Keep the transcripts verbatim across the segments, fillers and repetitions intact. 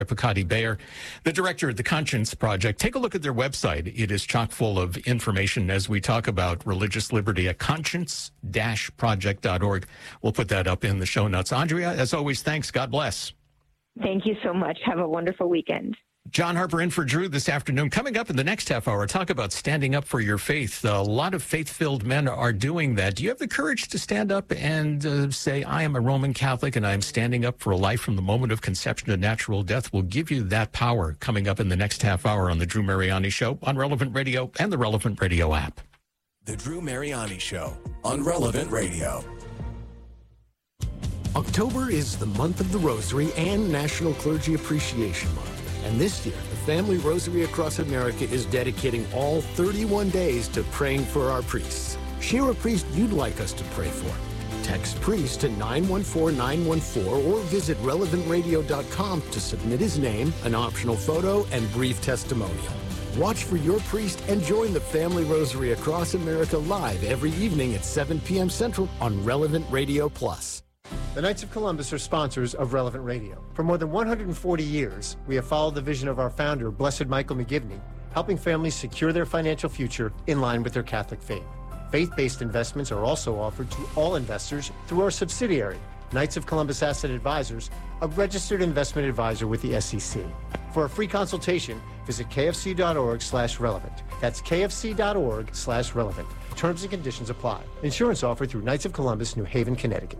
Picati Bayer, the director of the Conscience Project. Take a look at their website. It is chock full of information as we talk about religious liberty at conscience dash project dot org. We'll put that up in the show notes. Andrea, as always, thanks. God bless. Thank you so much. Have a wonderful weekend. John Harper in for Drew this afternoon. Coming up in the next half hour, talk about standing up for your faith. A lot of faith-filled men are doing that. Do you have the courage to stand up and uh, say, I am a Roman Catholic and I'm standing up for a life from the moment of conception to natural death? We'll give you that power coming up in the next half hour on the Drew Mariani Show on Relevant Radio and the Relevant Radio app. The Drew Mariani Show on Relevant Radio. October is the month of the Rosary and National Clergy Appreciation Month. And this year, the Family Rosary Across America is dedicating all thirty-one days to praying for our priests. Share a priest you'd like us to pray for. Text priest to nine one four nine one four or visit relevant radio dot com to submit his name, an optional photo, and brief testimonial. Watch for your priest and join the Family Rosary Across America live every evening at seven p.m. Central on Relevant Radio Plus. The Knights of Columbus are sponsors of Relevant Radio. For more than one hundred forty years, we have followed the vision of our founder, Blessed Michael McGivney, helping families secure their financial future in line with their Catholic faith. Faith-based investments are also offered to all investors through our subsidiary, Knights of Columbus Asset Advisors, a registered investment advisor with the S E C. For a free consultation, visit kfc.org slash relevant. That's kfc.org slash relevant. Terms and conditions apply. Insurance offered through Knights of Columbus, New Haven, Connecticut.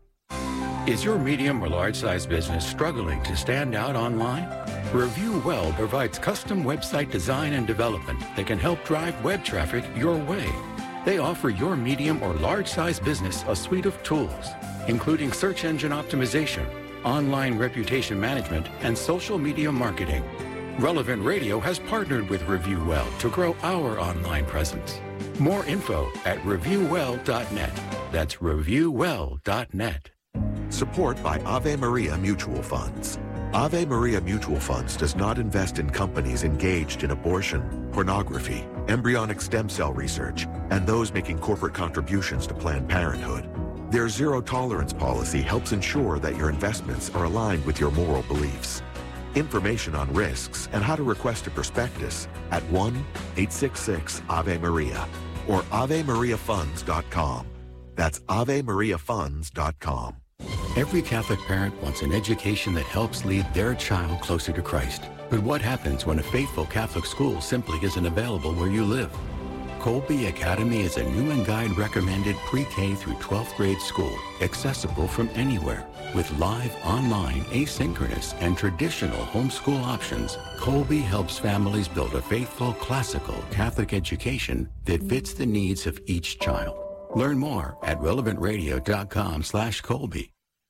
Is your medium or large-size business struggling to stand out online? Review Well provides custom website design and development that can help drive web traffic your way. They offer your medium or large-size business a suite of tools, including search engine optimization, online reputation management, and social media marketing. Relevant Radio has partnered with Review Well to grow our online presence. More info at review well dot net. That's review well dot net. Support by Ave Maria Mutual Funds. Ave Maria Mutual Funds does not invest in companies engaged in abortion, pornography, embryonic stem cell research, and those making corporate contributions to Planned Parenthood. Their zero-tolerance policy helps ensure that your investments are aligned with your moral beliefs. Information on risks and how to request a prospectus at one eight six six Ave Maria or ave maria funds dot com. That's ave maria funds dot com. Every Catholic parent wants an education that helps lead their child closer to Christ. But what happens when a faithful Catholic school simply isn't available where you live? Colby Academy is a new and guide recommended pre-K through twelfth grade school, accessible from anywhere. With live, online, asynchronous, and traditional homeschool options, Colby helps families build a faithful, classical Catholic education that fits the needs of each child. Learn more at relevant radio dot com slash Colby.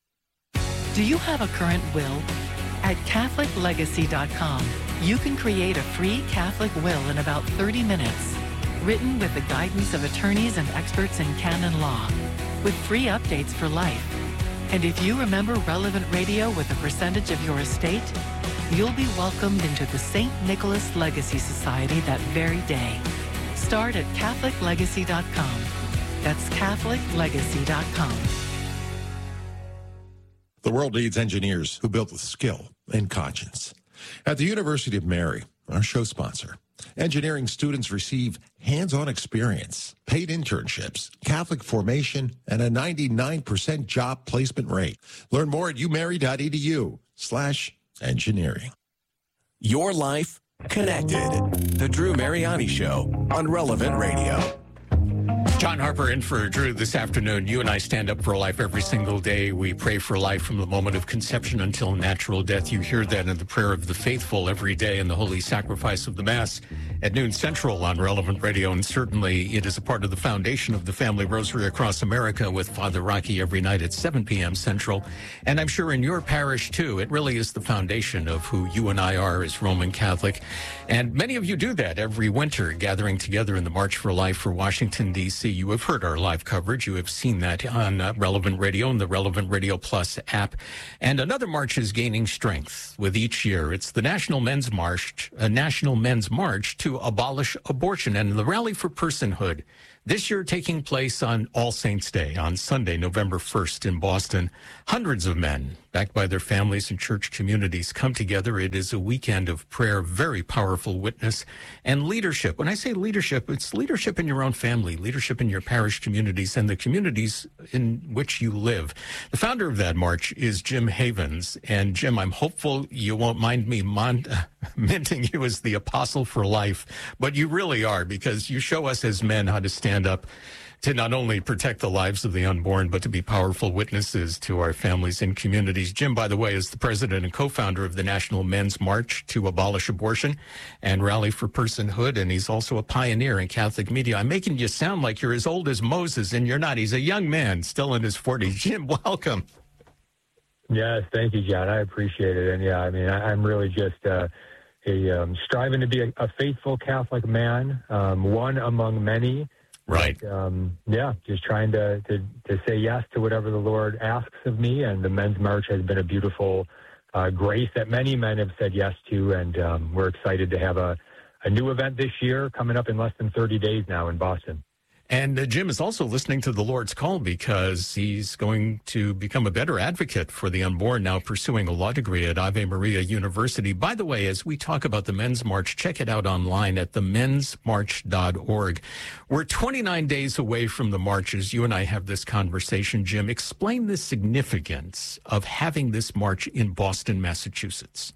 Do you have a current will? At catholic legacy dot com, you can create a free Catholic will in about thirty minutes, written with the guidance of attorneys and experts in canon law, with free updates for life. And if you remember Relevant Radio with a percentage of your estate, you'll be welcomed into the Saint Nicholas Legacy Society that very day. Start at catholic legacy dot com. That's catholic legacy dot com. The world needs engineers who build with skill and conscience. At the University of Mary, our show sponsor, engineering students receive hands-on experience, paid internships, Catholic formation, and a ninety-nine percent job placement rate. Learn more at umary.edu slash engineering. Your life connected. The Drew Mariani Show on Relevant Radio. John Harper in for Drew this afternoon. You and I stand up for life every single day. We pray for life from the moment of conception until natural death. You hear that in the prayer of the faithful every day in the holy sacrifice of the Mass at noon central on Relevant Radio. And certainly it is a part of the foundation of the Family Rosary Across America with Father Rocky every night at seven p.m. Central. And I'm sure in your parish too, it really is the foundation of who you and I are as Roman Catholic. And many of you do that every winter, gathering together in the March for Life for Washington, D C You have heard our live coverage. You have seen that on uh, Relevant Radio and the Relevant Radio Plus app. And another march is gaining strength with each year. It's the National Men's March, a National Men's March to abolish abortion, and the Rally for Personhood This year taking place on All Saints' Day, on Sunday, November first in Boston. Hundreds of men, backed by their families and church communities, come together. It is a weekend of prayer, very powerful witness, and leadership. When I say leadership, it's leadership in your own family, leadership in your parish communities, and the communities in which you live. The founder of that march is Jim Havens. And Jim, I'm hopeful you won't mind me mon- minting you as the apostle for life, but you really are, because you show us as men how to stand up to not only protect the lives of the unborn, but to be powerful witnesses to our families and communities. Jim, by the way, is the president and co-founder of the National Men's March to Abolish Abortion and Rally for Personhood, and he's also a pioneer in Catholic media. I'm making you sound like you're as old as Moses, and you're not. He's a young man, still in his forties. Jim, welcome. Yes, thank you, John. I appreciate it. And yeah, I mean, I, I'm really just uh, a um, striving to be a, a faithful Catholic man, um, one among many. Right. But, um, yeah, just trying to, to, to say yes to whatever the Lord asks of me. And the Men's March has been a beautiful uh, grace that many men have said yes to. And um, we're excited to have a, a new event this year coming up in less than thirty days now in Boston. And uh, Jim is also listening to the Lord's call because he's going to become a better advocate for the unborn, now pursuing a law degree at Ave Maria University. By the way, as we talk about the Men's March, check it out online at the mens march dot org. We're twenty-nine days away from the marches. You and I have this conversation. Jim, explain the significance of having this march in Boston, Massachusetts.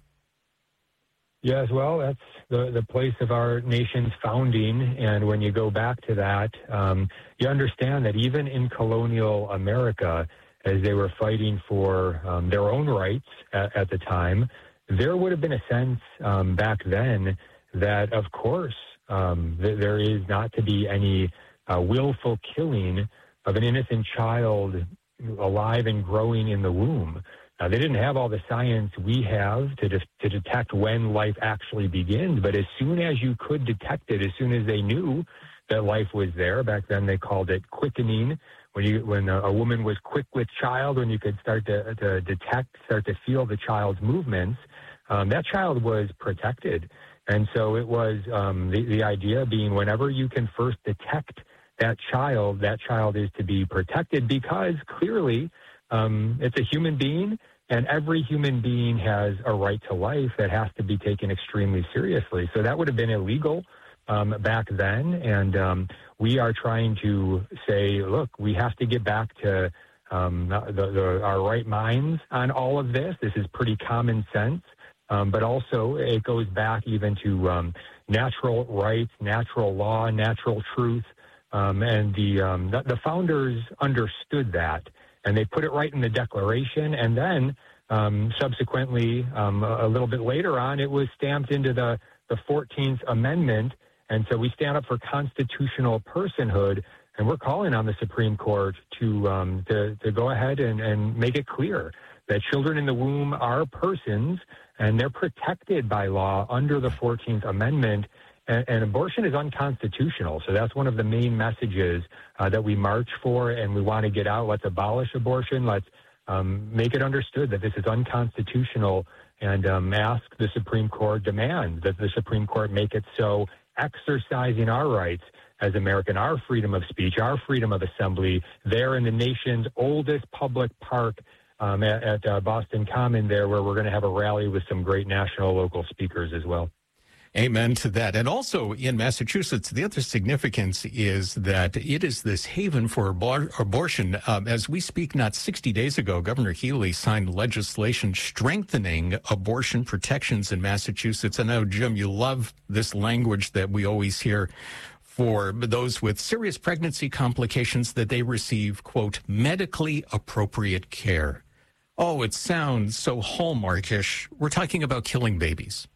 Yes, well, that's the, the place of our nation's founding. And when you go back to that, um, you understand that even in colonial America, as they were fighting for um, their own rights at, at the time, there would have been a sense um, back then that, of course, um, th- there is not to be any uh, willful killing of an innocent child alive and growing in the womb. Now, they didn't have all the science we have to de- to detect when life actually begins, but as soon as you could detect it, as soon as they knew that life was there, back then they called it quickening, when you when a, a woman was quick with child, when you could start to, to detect, start to feel the child's movements, um, that child was protected. And so it was um, the, the idea being whenever you can first detect that child, that child is to be protected because clearly Um, it's a human being, and every human being has a right to life that has to be taken extremely seriously. So that would have been illegal um, back then, and um, we are trying to say, look, we have to get back to um, the, the, our right minds on all of this. This is pretty common sense, um, but also it goes back even to um, natural rights, natural law, natural truth, um, and the, um, the the founders understood that. And they put it right in the Declaration, and then um, subsequently, um, a little bit later on, it was stamped into the, the fourteenth Amendment, and so we stand up for constitutional personhood, and we're calling on the Supreme Court to um, to, to go ahead and, and make it clear that children in the womb are persons, and they're protected by law under the fourteenth Amendment, and, and abortion is unconstitutional. So that's one of the main messages uh, that we march for, and we want to get out. Let's abolish abortion. Let's um, make it understood that this is unconstitutional, and um, ask the Supreme Court, demand that the Supreme Court make it so, exercising our rights as American, our freedom of speech, our freedom of assembly, there in the nation's oldest public park um, at, at uh, Boston Common there, where we're going to have a rally with some great national local speakers as well. Amen to that. And also in Massachusetts, the other significance is that it is this haven for abor- abortion. Um, as we speak, not sixty days ago, Governor Healy signed legislation strengthening abortion protections in Massachusetts. I know, Jim, you love this language that we always hear for those with serious pregnancy complications, that they receive, quote, medically appropriate care. Oh, it sounds so hallmarkish. We're talking about killing babies.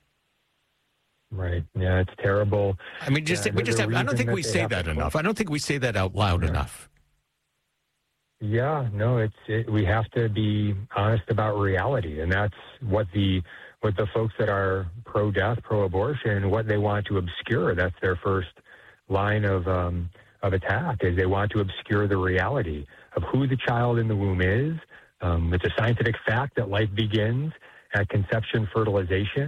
Right. Yeah, it's terrible. I mean, just yeah, we just have, I don't think we say that enough. I don't think we say that out loud yeah. enough. Yeah, no, it's it, we have to be honest about reality, and that's what the what the folks that are pro-death, pro-abortion, what they want to obscure. That's their first line of um, of attack, is they want to obscure the reality of who the child in the womb is. Um, it's a scientific fact that life begins at conception, fertilization.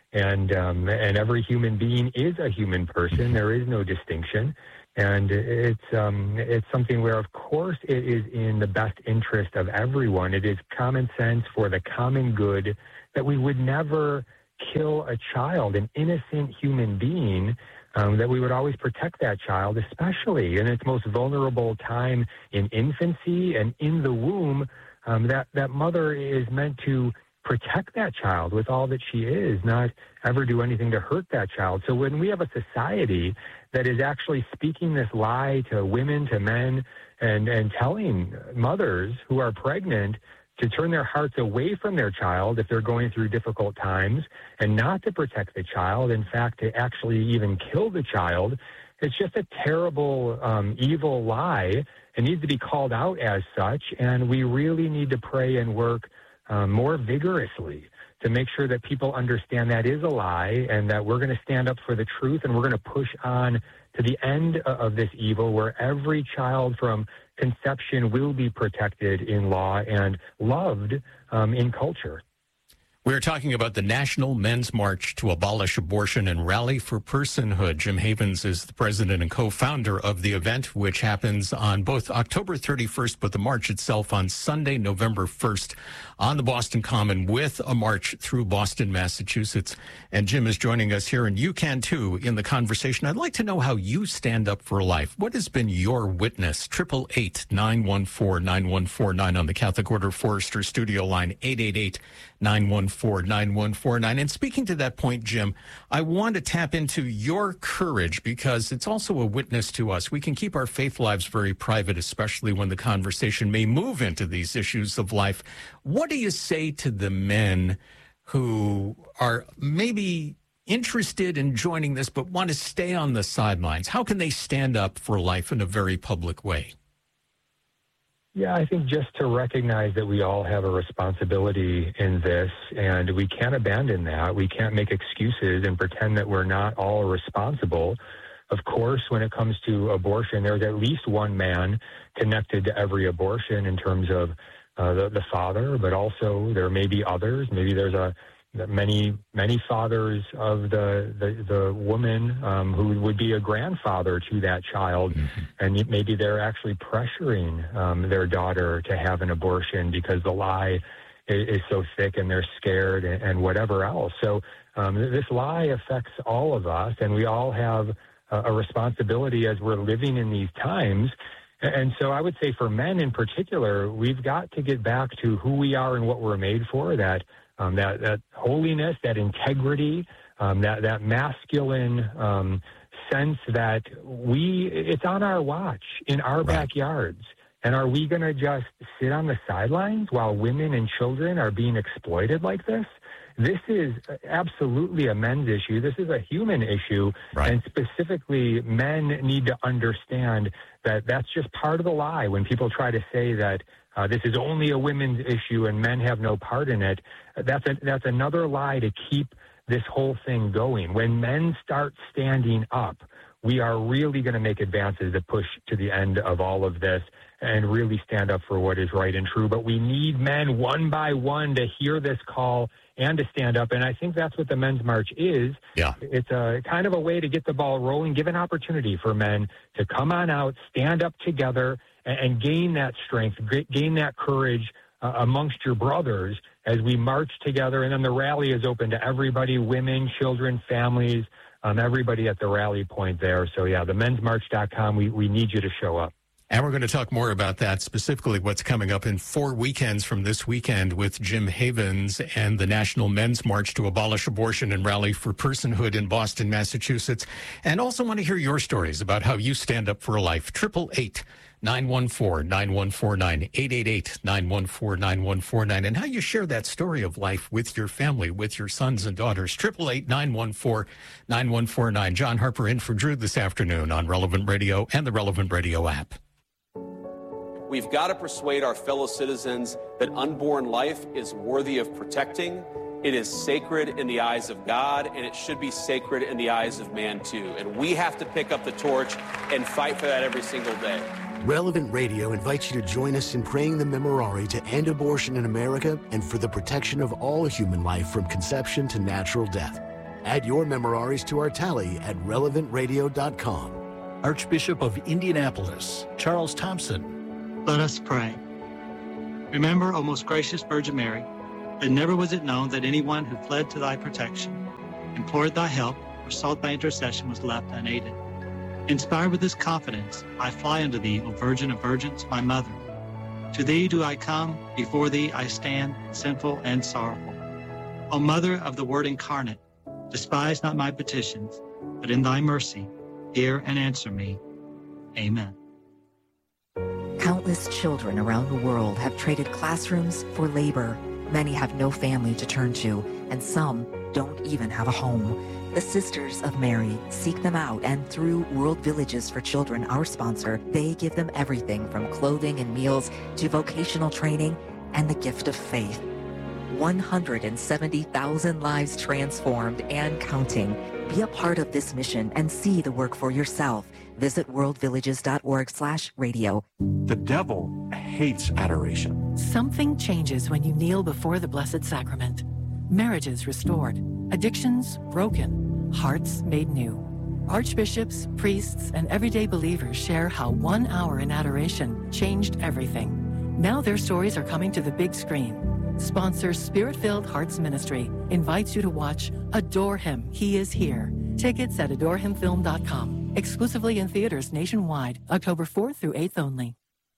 And um, and every human being is a human person. There is no distinction. And it's um, it's something where, of course, it is in the best interest of everyone. It is common sense for the common good that we would never kill a child, an innocent human being, um, that we would always protect that child, especially in its most vulnerable time in infancy and in the womb. Um, that, that mother is meant to protect that child with all that she is, not ever do anything to hurt that child. So when we have a society that is actually speaking this lie to women, to men, and, and telling mothers who are pregnant to turn their hearts away from their child if they're going through difficult times and not to protect the child, in fact, to actually even kill the child, it's just a terrible, um, evil lie. It needs to be called out as such, and we really need to pray and work Um, more vigorously to make sure that people understand that is a lie and that we're going to stand up for the truth, and we're going to push on to the end of this evil where every child from conception will be protected in law and loved um, in culture. We're talking about the National Men's March to Abolish Abortion and Rally for Personhood. Jim Havens is the president and co-founder of the event, which happens on both October thirty-first, but the march itself on Sunday, November first, on the Boston Common with a march through Boston, Massachusetts. And Jim is joining us here, and you can too in the conversation. I'd like to know how you stand up for life. What has been your witness? eight eight eight, nine one four, nine one four nine on the Catholic Order Forester studio line, eight eight eight, nine one four, nine one four nine. And speaking to that point, Jim, I want to tap into your courage because it's also a witness to us. We can keep our faith lives very private, especially when the conversation may move into these issues of life. What do you say to the men who are maybe interested in joining this but want to stay on the sidelines? How can they stand up for life in a very public way? Yeah, I think just to recognize that we all have a responsibility in this, and we can't abandon that. We can't make excuses and pretend that we're not all responsible. Of course, when it comes to abortion, there's at least one man connected to every abortion in terms of uh, the, the father, but also there may be others. Maybe there's a many, many fathers of the, the, the woman um, who would be a grandfather to that child. Mm-hmm. And maybe they're actually pressuring um, their daughter to have an abortion because the lie is, is so thick and they're scared and, and whatever else. So um, this lie affects all of us, and we all have a, a responsibility as we're living in these times. And so I would say for men in particular, we've got to get back to who we are and what we're made for, that Um, that, that holiness, that integrity, um, that, that masculine um, sense that we, it's on our watch in our right. backyards. And are we going to just sit on the sidelines while women and children are being exploited like this? This is absolutely a men's issue. This is a human issue. Right. And specifically, men need to understand that that's just part of the lie. When people try to say that uh, this is only a women's issue and men have no part in it, that's a, that's another lie to keep this whole thing going. When men start standing up, we are really going to make advances to push to the end of all of this and really stand up for what is right and true. But we need men one by one to hear this call and to stand up. And I think that's what the Men's March is. Yeah. It's a kind of a way to get the ball rolling, give an opportunity for men to come on out, stand up together, and, and gain that strength, gain that courage uh, amongst your brothers as we march together. And then the rally is open to everybody, women, children, families, um, everybody at the rally point there. So, yeah, the men's march dot com, we, we need you to show up. And we're going to talk more about that, specifically what's coming up in four weekends from this weekend with Jim Havens and the National Men's March to Abolish Abortion and Rally for Personhood in Boston, Massachusetts. And also want to hear your stories about how you stand up for a life. eight eight eight, nine one four, nine one four nine, eight eight eight, nine one four, nine one four nine, and how you share that story of life with your family, with your sons and daughters. eight eight eight, nine one four, nine one four nine. John Harper in for Drew this afternoon on Relevant Radio and the Relevant Radio app. We've got to persuade our fellow citizens that unborn life is worthy of protecting. It is sacred in the eyes of God, and it should be sacred in the eyes of man, too. And we have to pick up the torch and fight for that every single day. Relevant Radio invites you to join us in praying the Memorare to end abortion in America and for the protection of all human life from conception to natural death. Add your memoraries to our tally at relevant radio dot com. Archbishop of Indianapolis, Charles Thompson. Let us pray. Remember, O most gracious Virgin Mary, that never was it known that anyone who fled to thy protection, implored thy help, or sought thy intercession was left unaided. Inspired with this confidence, I fly unto thee, O Virgin of Virgins, my mother. To thee do I come, before thee I stand, sinful and sorrowful. O Mother of the Word incarnate, despise not my petitions, but in thy mercy, hear and answer me. Amen. Countless children around the world have traded classrooms for labor. Many have no family to turn to, and some don't even have a home. The Sisters of Mary seek them out, and through World Villages for Children, our sponsor, they give them everything from clothing and meals to vocational training and the gift of faith. one hundred seventy thousand lives transformed and counting. Be a part of this mission and see the work for yourself. Visit world villages dot org slash radio. The devil hates adoration. Something changes when you kneel before the Blessed Sacrament. Marriages restored, addictions broken, hearts made new. Archbishops, priests, and everyday believers share how one hour in adoration changed everything. Now their stories are coming to the big screen. Sponsor Spirit-Filled Hearts Ministry invites you to watch Adore Him, He Is Here. Tickets at adore him film dot com. Exclusively in theaters nationwide, October fourth through eighth only.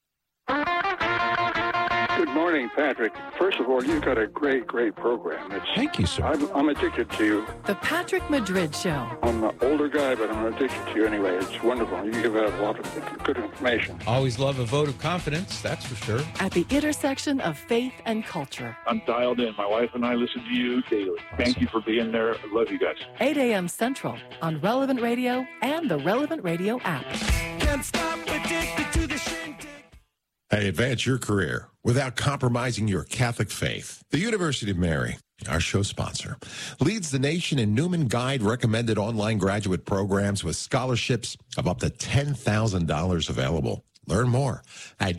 Good morning, Patrick. First of all, you've got a great, great program. It's, Thank you, sir. I'm, I'm addicted to you. The Patrick Madrid Show. I'm an older guy, but I'm addicted to you anyway. It's wonderful. You give out a lot of good information. Always love a vote of confidence, that's for sure. At the intersection of faith and culture. I'm dialed in. My wife and I listen to you daily. Awesome. Thank you for being there. I love you guys. eight a.m. Central on Relevant Radio and the Relevant Radio app. Can't stop addicted to the shindig. Hey, advance your career without compromising your Catholic faith. The University of Mary, our show sponsor, leads the nation in Newman Guide recommended online graduate programs with scholarships of up to ten thousand dollars available. Learn more at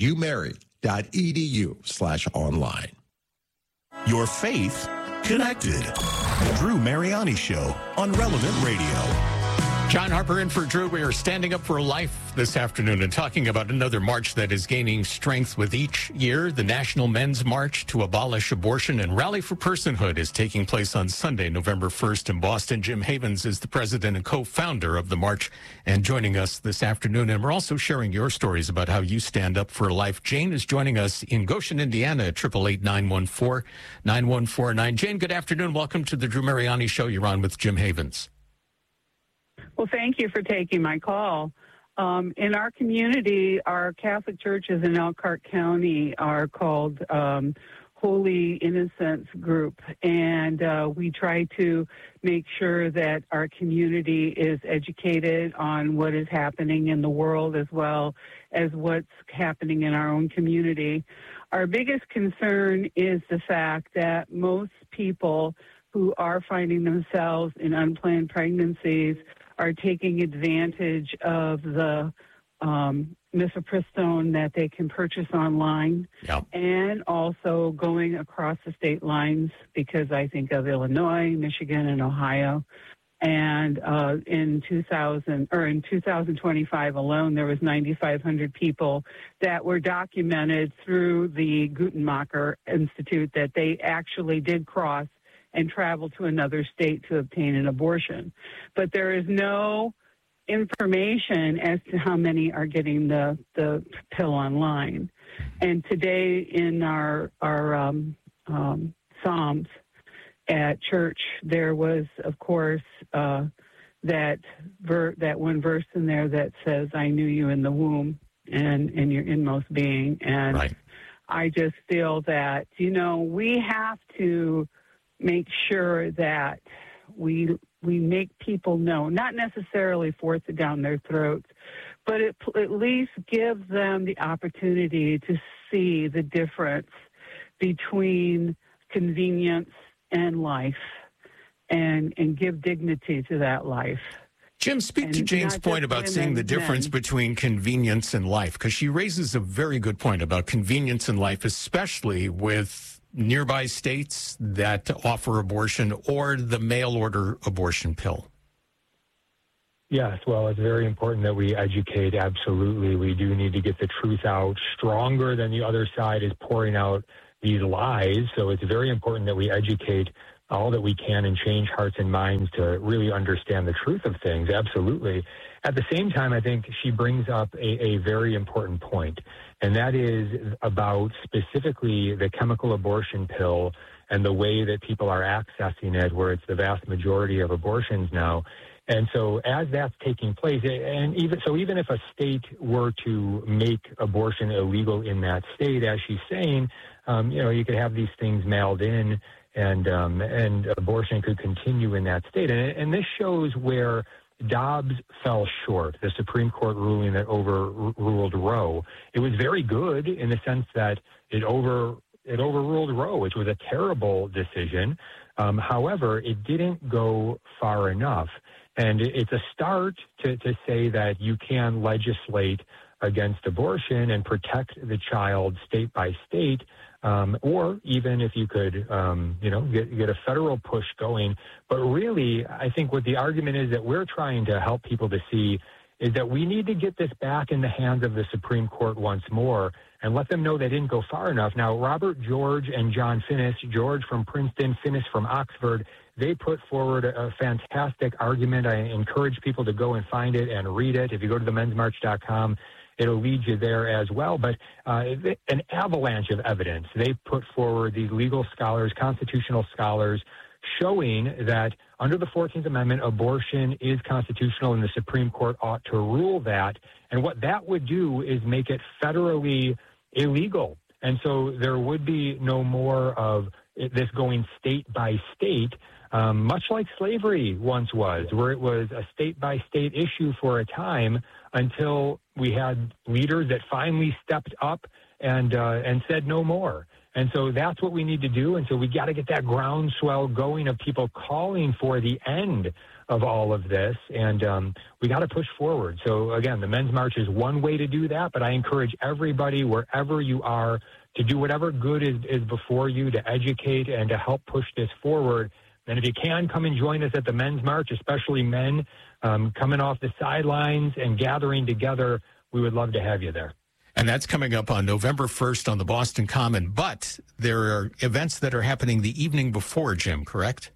umary.edu slash online. Your faith connected. The Drew Mariani Show on Relevant Radio. John Harper in for Drew. We are standing up for life this afternoon and talking about another march that is gaining strength with each year. The National Men's March to Abolish Abortion and Rally for Personhood is taking place on Sunday, November first in Boston. Jim Havens is the president and co-founder of the march and joining us this afternoon. And we're also sharing your stories about how you stand up for life. Jane is joining us in Goshen, Indiana at eight eight eight, nine one four, nine one four nine. Jane, good afternoon. Welcome to the Drew Mariani Show. You're on with Jim Havens. Well, thank you for taking my call. Um, in our community, our Catholic churches in Elkhart County are called um, Holy Innocents Group, and uh, we try to make sure that our community is educated on what is happening in the world as well as what's happening in our own community. Our biggest concern is the fact that most people who are finding themselves in unplanned pregnancies are taking advantage of the um, misoprostol that they can purchase online, yep. and also going across the state lines, because I think of Illinois, Michigan, and Ohio. And uh, in two thousand or in two thousand twenty-five alone, there was ninety-five hundred people that were documented through the Guttmacher Institute that they actually did cross and travel to another state to obtain an abortion. But there is no information as to how many are getting the, the pill online. And today in our, our um, um, Psalms at church, there was, of course, uh, that ver- that one verse in there that says, I knew you in the womb and in your inmost being. And right. I just feel that, you know, we have to make sure that we we make people know, not necessarily force it down their throats, but it at least gives them the opportunity to see the difference between convenience and life, and and give dignity to that life. Jim, speak and to Jane's point about seeing the difference men. between convenience and life, because she raises a very good point about convenience in life, especially with nearby states that offer abortion or the mail order abortion pill? Yes, well, it's very important that we educate. Absolutely. We do need to get the truth out stronger than the other side is pouring out these lies. So it's very important that we educate all that we can and change hearts and minds to really understand the truth of things. Absolutely. At the same time, I think she brings up a, a very important point, and that is about specifically the chemical abortion pill and the way that people are accessing it, where it's the vast majority of abortions now. And so as that's taking place, and even so, even if a state were to make abortion illegal in that state, as she's saying, um, you know, you could have these things mailed in, and um, and abortion could continue in that state. And, and this shows where Dobbs fell short, the Supreme Court ruling that overruled Roe. It was very good in the sense that it over it overruled Roe, which was a terrible decision. Um, however, it didn't go far enough. And it's a start to, to say that you can legislate against abortion and protect the child state by state, um, or even if you could, um, you know, get, get a federal push going. But really, I think what the argument is that we're trying to help people to see is that we need to get this back in the hands of the Supreme Court once more and let them know they didn't go far enough. Now, Robert George and John Finnis, George from Princeton, Finnis from Oxford, they put forward a, a fantastic argument. I encourage people to go and find it and read it. If you go to the men's march dot com, it'll lead you there as well. But uh, an avalanche of evidence. They put forward, these legal scholars, constitutional scholars, showing that under the fourteenth Amendment, abortion is constitutional and the Supreme Court ought to rule that. And what that would do is make it federally illegal. And so there would be no more of this going state by state, um, much like slavery once was, where it was a state by state issue for a time until we had leaders that finally stepped up and uh, and said no more. And so that's what we need to do. And so we got to get that groundswell going of people calling for the end of all of this. And um, we got to push forward. So again, the Men's March is one way to do that, but I encourage everybody, wherever you are, to do whatever good is, is before you, to educate and to help push this forward. And if you can, come and join us at the Men's March, especially men um, coming off the sidelines and gathering together. We would love to have you there. And that's coming up on November first on the Boston Common. But there are events that are happening the evening before, Jim, correct?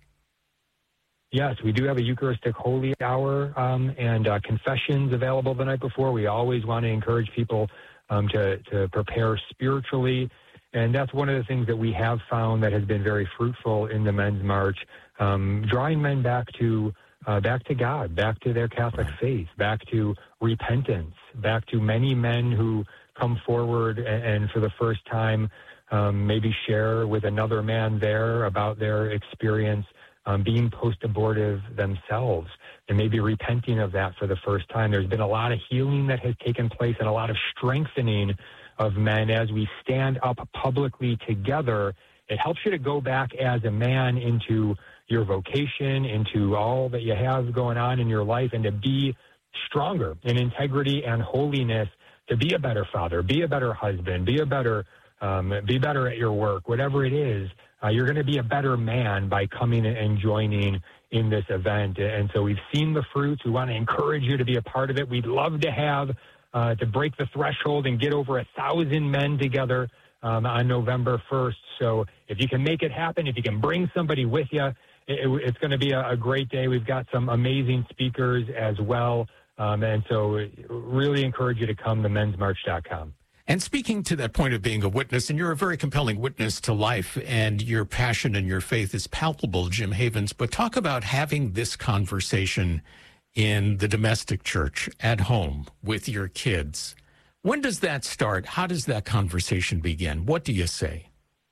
Yes, we do have a Eucharistic Holy Hour um, and uh, confessions available the night before. We always want to encourage people um, to, to prepare spiritually. And that's one of the things that we have found that has been very fruitful in the Men's March, um, drawing men back to uh, back to God, back to their Catholic faith, back to repentance, back to many men who come forward and, and for the first time um, maybe share with another man there about their experience um, being post-abortive themselves and maybe repenting of that for the first time. There's been a lot of healing that has taken place and a lot of strengthening of men as we stand up publicly together. It helps you to go back as a man into your vocation, into all that you have going on in your life, and to be stronger in integrity and holiness, to be a better father, be a better husband, be a better, um, be better at your work, whatever it is. Uh, you're going to be a better man by coming and joining in this event. And so we've seen the fruits. We want to encourage you to be a part of it. We'd love to have Uh, to break the threshold and get over a thousand men together um, on November first. So if you can make it happen, if you can bring somebody with you, it, it, it's going to be a, a great day. We've got some amazing speakers as well. Um, and so really encourage you to come to men's march dot com. And speaking to that point of being a witness, and you're a very compelling witness to life, and your passion and your faith is palpable, Jim Havens, but talk about having this conversation in the domestic church, at home, with your kids. When does that start? How does that conversation begin? What do you say?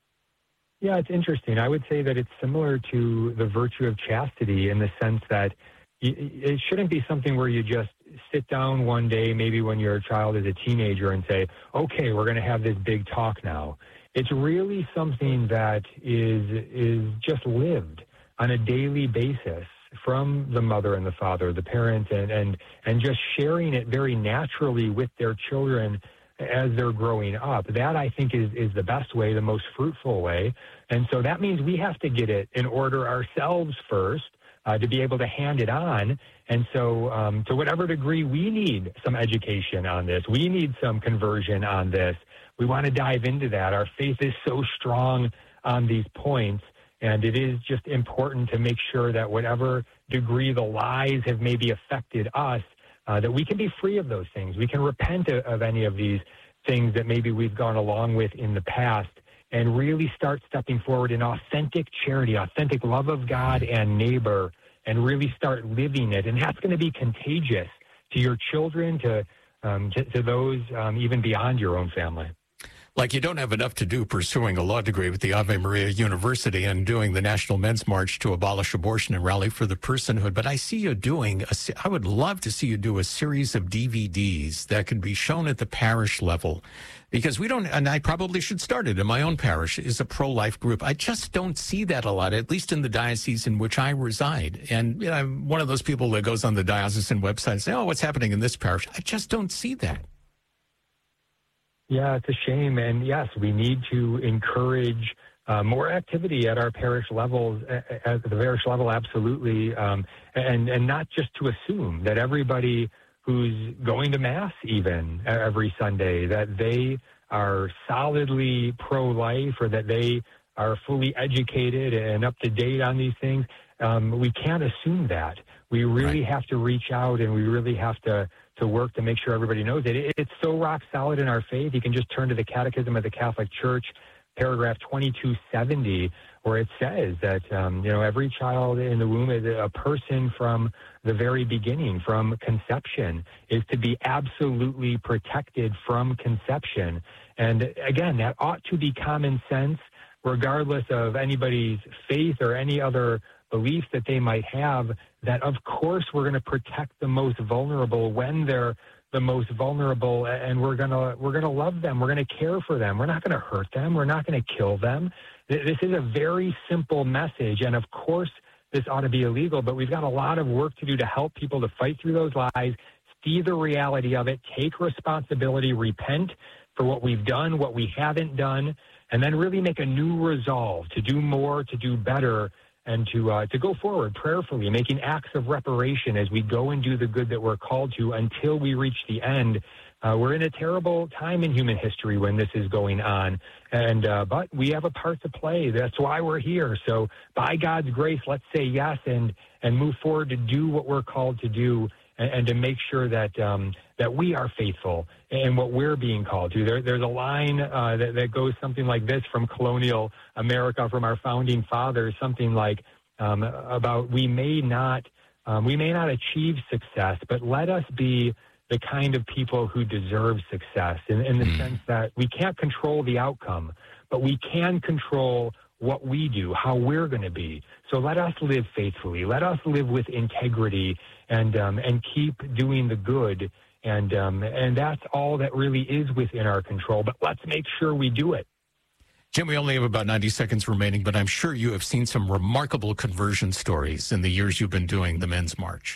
Yeah, it's interesting. I would say that it's similar to the virtue of chastity in the sense that it shouldn't be something where you just sit down one day, maybe when your child is a teenager, and say, okay, we're going to have this big talk now. It's really something that is is just lived on a daily basis from the mother and the father, the parents, and, and, and just sharing it very naturally with their children. as they're growing up. That, I think, is, is the best way, the most fruitful way. And so that means we have to get it in order ourselves first uh, to be able to hand it on. And so um, to whatever degree we need some education on this, we need some conversion on this, we want to dive into that. Our faith is so strong on these points, and it is just important to make sure that whatever degree the lies have maybe affected us, uh, that we can be free of those things. We can repent of, of any of these things that maybe we've gone along with in the past and really start stepping forward in authentic charity, authentic love of God and neighbor, and really start living it. And that's going to be contagious to your children, to, um, to, to those um, even beyond your own family. Like you don't have enough to do pursuing a law degree with the Ave Maria University and doing the National Men's March to abolish abortion and rally for the personhood. But I see you doing, a, I would love to see you do a series of D V Ds that could be shown at the parish level. Because we don't, and I probably should start it in my own parish, is a pro-life group. I just don't see that a lot, at least in the diocese in which I reside. And you know, I'm one of those people that goes on the diocesan website and say, oh, what's happening in this parish? I just don't see that. Yeah, it's a shame. And yes, we need to encourage uh, more activity at our parish levels, at the parish level, absolutely. Um, and, and not just to assume that everybody who's going to Mass even every Sunday, that they are solidly pro-life or that they are fully educated and up to date on these things. Um, we can't assume that. We really right. have to reach out, and we really have to to work to make sure everybody knows it. it. It's so rock solid in our faith. You can just turn to the Catechism of the Catholic Church, paragraph twenty-two seventy, where it says that, um, you know, every child in the womb is a person from the very beginning, from conception, is to be absolutely protected from conception. And again, that ought to be common sense, regardless of anybody's faith or any other beliefs that they might have, that of course we're going to protect the most vulnerable when they're the most vulnerable, and we're going to we're going to love them. We're going to care for them. We're not going to hurt them. We're not going to kill them. This is a very simple message, and of course this ought to be illegal, but we've got a lot of work to do to help people to fight through those lies, see the reality of it, take responsibility, repent for what we've done, what we haven't done, and then really make a new resolve to do more, to do better, and to uh, to go forward prayerfully, making acts of reparation as we go and do the good that we're called to until we reach the end. Uh, we're in a terrible time in human history when this is going on, and uh, but we have a part to play. That's why we're here. So by God's grace, let's say yes and and move forward to do what we're called to do, and, and to make sure that um, that we are faithful in what we're being called to. There, there's a line uh, that, that goes something like this from colonial America, from our founding fathers, something like um, about we may not um, we may not achieve success, but let us be the kind of people who deserve success, in, in the mm. sense that we can't control the outcome, but we can control what we do, how we're going to be. So let us live faithfully. Let us live with integrity, and um, and keep doing the good. And um, and that's all that really is within our control. But let's make sure we do it. Jim, we only have about ninety seconds remaining, but I'm sure you have seen some remarkable conversion stories in the years you've been doing the Men's March.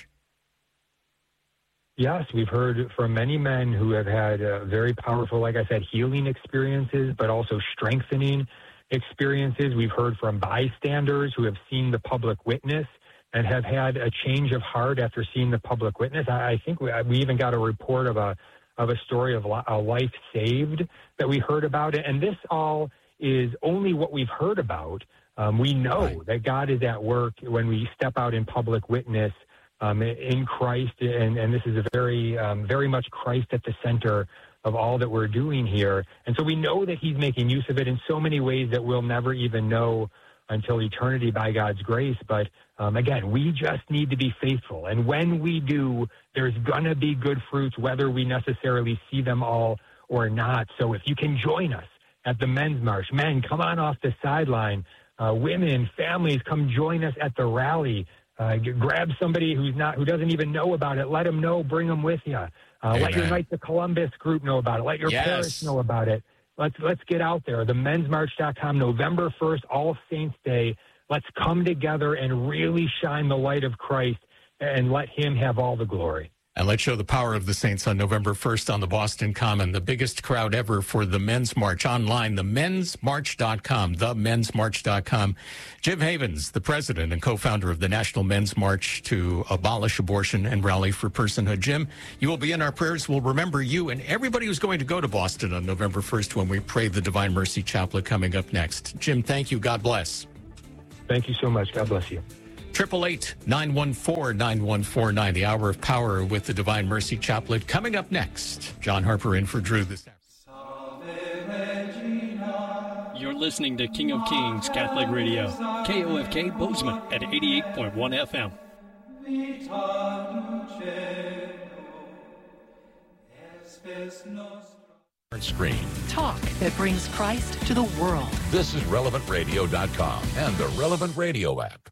Yes, we've heard from many men who have had uh, very powerful, like I said, healing experiences, but also strengthening experiences. We've heard from bystanders who have seen the public witness and have had a change of heart after seeing the public witness. I, I think we, we even got a report of a of a story of a life saved that we heard about. And this all is only what we've heard about. Um, we know right. that God is at work when we step out in public witness um, in Christ, and, and this is a very, um, very much Christ at the center of all that we're doing here. And so we know that he's making use of it in so many ways that we'll never even know until eternity by God's grace. But um, again, we just need to be faithful. And when we do, there's going to be good fruits, whether we necessarily see them all or not. So if you can join us at the Men's March, men, come on off the sideline. Uh, women, families, come join us at the rally. Uh, grab somebody who's not, who doesn't even know about it. Let them know. Bring them with you. Uh, let your Knights of Columbus group know about it. Let your yes. parish know about it. Let's let's get out there. the men's march dot com, November first, All Saints Day. Let's come together and really shine the light of Christ and let him have all the glory. And let's show the power of the Saints on November first on the Boston Common. The biggest crowd ever for the Men's March online, the men's march dot com, the men's march dot com. Jim Havens, the president and co-founder of the National Men's March to abolish abortion and rally for personhood. Jim, you will be in our prayers. We'll remember you and everybody who's going to go to Boston on November first when we pray the Divine Mercy Chaplet coming up next. Jim, thank you. God bless. Thank you so much. God bless you. Triple eight nine one four nine one four nine. The Hour of Power with the Divine Mercy Chaplet coming up next. John Harper in for Drew this afternoon. You're listening to King of Kings Catholic Radio, K O F K Bozeman at eighty-eight point one F M. Screen. Talk that brings Christ to the world. This is relevant radio dot com and the Relevant Radio app.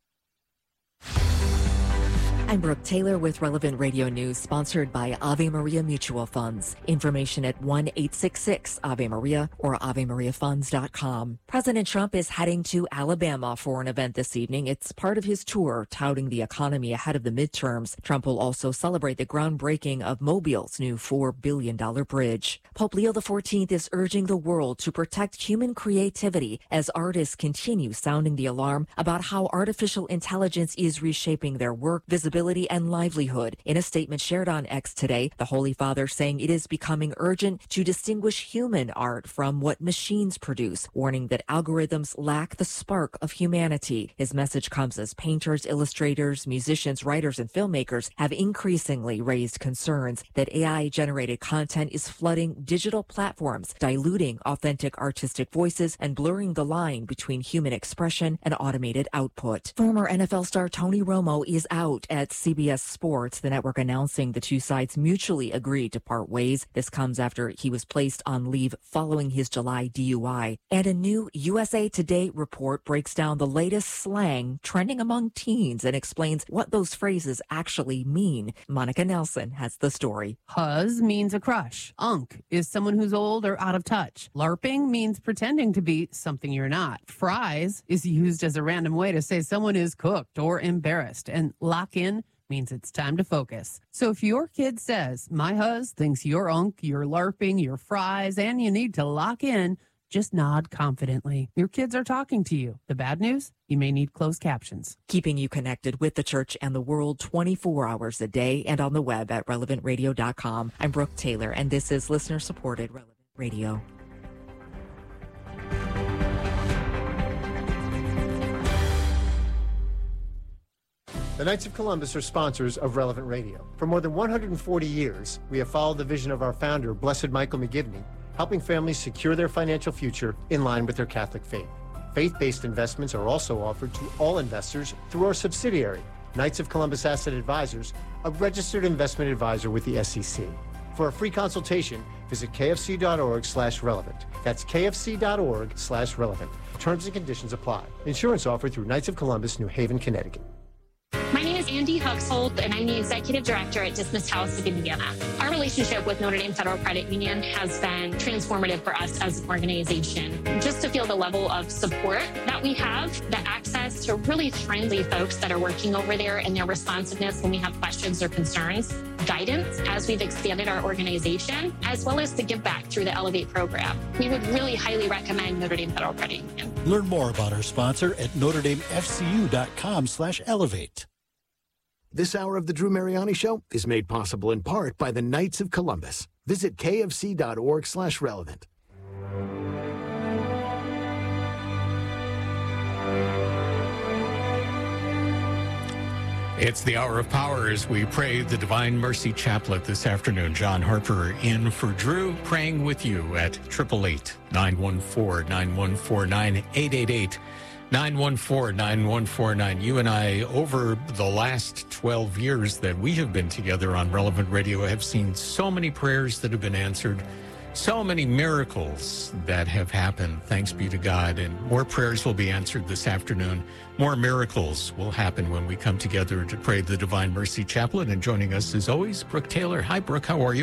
I'm Brooke Taylor with Relevant Radio News, sponsored by Ave Maria Mutual Funds. Information at one eight six six Ave Maria or ave maria funds dot com. President Trump is heading to Alabama for an event this evening. It's part of his tour touting the economy ahead of the midterms. Trump will also celebrate the groundbreaking of Mobile's new four billion dollars bridge. Pope Leo the fourteenth is urging the world to protect human creativity as artists continue sounding the alarm about how artificial intelligence is reshaping their work, visibility, and livelihood. In a statement shared on X today, the Holy Father saying it is becoming urgent to distinguish human art from what machines produce, warning that algorithms lack the spark of humanity. His message comes as painters, illustrators, musicians, writers, and filmmakers have increasingly raised concerns that A I-generated content is flooding digital platforms, diluting authentic artistic voices and blurring the line between human expression and automated output. Former N F L star Tony Romo is out at C B S Sports, the network announcing the two sides mutually agreed to part ways. This comes after he was placed on leave following his July D U I. And a new U S A Today report breaks down the latest slang trending among teens and explains what those phrases actually mean. Monica Nelson has the story. Huzz means a crush. Unk is someone who's old or out of touch. LARPing means pretending to be something you're not. Fries is used as a random way to say someone is cooked or embarrassed. And lock in means it's time to focus. So if your kid says, my huzz thinks you're unk, you're LARPing, you're fries, and you need to lock in, just nod confidently. Your kids are talking to you. The bad news? You may need closed captions. Keeping you connected with the church and the world twenty-four hours a day and on the web at relevant radio dot com. I'm Brooke Taylor, and this is listener-supported Relevant Radio. The Knights of Columbus are sponsors of Relevant Radio. For more than one hundred forty years, we have followed the vision of our founder, Blessed Michael McGivney, helping families secure their financial future in line with their Catholic faith. Faith-based investments are also offered to all investors through our subsidiary, Knights of Columbus Asset Advisors, a registered investment advisor with the S E C. For a free consultation, visit kfc.org slash relevant. That's kfc.org slash relevant. Terms and conditions apply. Insurance offered through Knights of Columbus, New Haven, Connecticut. My name is Andy Huxhold, and I'm the Executive Director at Dismissed House of Indiana. Our relationship with Notre Dame Federal Credit Union has been transformative for us as an organization. Just to feel the level of support that we have, the access to really friendly folks that are working over there and their responsiveness when we have questions or concerns, guidance as we've expanded our organization, as well as the give back through the Elevate program. We would really highly recommend Notre Dame Federal Credit Union. Learn more about our sponsor at notre dame f c u dot com slash elevate. This hour of the Drew Mariani Show is made possible in part by the Knights of Columbus. Visit kfc.org slash relevant. It's the Hour of Power as we pray the Divine Mercy Chaplet this afternoon. John Harper in for Drew, praying with you at eight eight eight, nine one four, nine one four nine, eight eight eight, nine one four, nine one four nine. You and I, over the last twelve years that we have been together on Relevant Radio, have seen so many prayers that have been answered, so many miracles that have happened, thanks be to God. And more prayers will be answered this afternoon. More miracles will happen when we come together to pray the Divine Mercy Chaplet. And joining us, as always, Brooke Taylor. Hi, Brooke. How are you?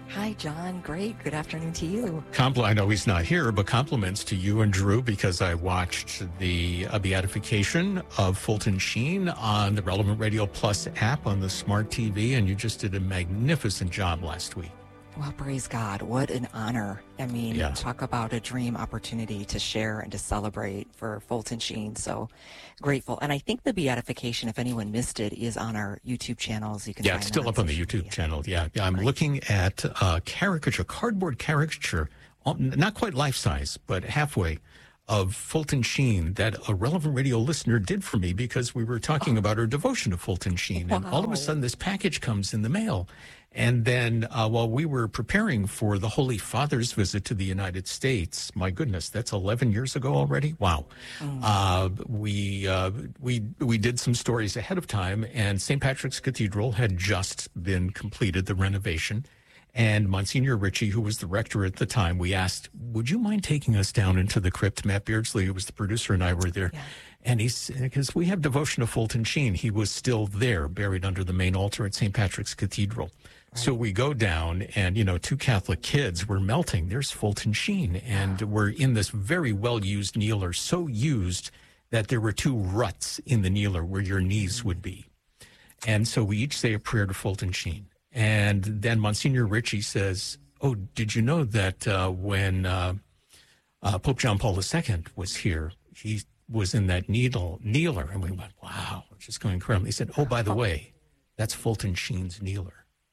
Hi, John. Great. Good afternoon to you. Compl- I know he's not here, but compliments to you and Drew, because I watched the uh, beatification of Fulton Sheen on the Relevant Radio Plus app on the smart T V, and you just did a magnificent job last week. Well, praise God. What an honor. I mean, yeah. Talk about a dream opportunity to share and to celebrate for Fulton Sheen. So grateful. And I think the beatification, if anyone missed it, is on our YouTube channels. You can Yeah, find it's still on up on the social YouTube media. channel. Yeah, yeah. I'm right. looking at a caricature, cardboard caricature, not quite life size, but halfway, of Fulton Sheen that a Relevant Radio listener did for me because we were talking oh. about her devotion to Fulton Sheen. Wow. And all of a sudden, this package comes in the mail. And then uh, while we were preparing for the Holy Father's visit to the United States, my goodness, that's eleven years ago already. Wow. Mm. Uh, we, uh, we, we did some stories ahead of time, and Saint Patrick's Cathedral had just been completed, the renovation. And Monsignor Ritchie, who was the rector at the time, we asked, would you mind taking us down into the crypt? Matt Beardsley, who was the producer, and I were there. Yeah. And he's, because we have devotion to Fulton Sheen, he was still there, buried under the main altar at Saint Patrick's Cathedral. Right. So we go down, and, you know, two Catholic kids were melting. There's Fulton Sheen. And wow. we're in this very well-used kneeler, so used that there were two ruts in the kneeler where your knees would be. And so we each say a prayer to Fulton Sheen. And then Monsignor Ritchie says, oh, did you know that uh, when uh, uh, Pope John Paul the Second was here, he was in that needle, kneeler? And we went, wow, it's just going incredible. He said, oh, by the way, that's Fulton Sheen's kneeler.